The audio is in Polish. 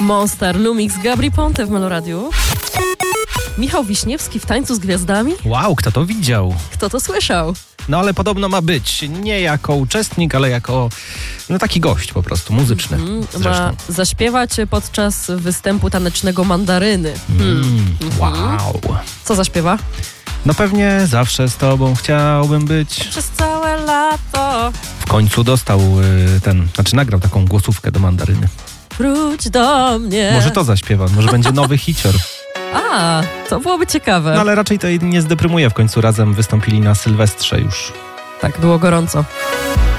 Monster, Lumix, Gabry Ponte w Meloradiu. Michał Wiśniewski w Tańcu z Gwiazdami? Wow, kto to widział? Kto to słyszał? No ale podobno ma być nie jako uczestnik, ale jako taki gość po prostu, muzyczny zresztą. Ma zaśpiewać podczas występu tanecznego Mandaryny. Wow. Co zaśpiewa? No pewnie zawsze z tobą chciałbym być. Przez całe lato. W końcu dostał nagrał taką głosówkę do Mandaryny. Wróć do mnie. Może to zaśpiewa, może będzie nowy hicior. A, to byłoby ciekawe. No ale raczej to nie zdeprymuje, w końcu razem wystąpili na Sylwestrze już. Tak, było gorąco.